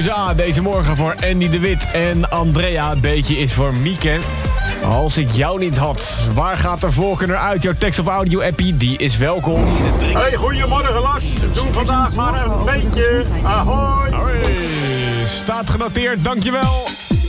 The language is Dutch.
keuze A deze morgen voor Andy de Wit en Andrea. Beetje is voor Mieke. Als ik jou niet had, waar gaat de voorkeur naar uit? Jouw tekst of audio-appie, die is welkom. Hey, goedemorgen Las. Doe vandaag maar een beetje. Ahoy. Hoi. Staat genoteerd, dankjewel.